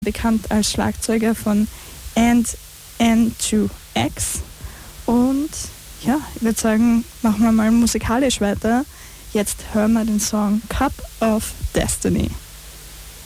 bekannt als Schlagzeuger von And N2X. Und ja, ich würde sagen, machen wir mal musikalisch weiter. Jetzt hören wir den Song Cup of Destiny.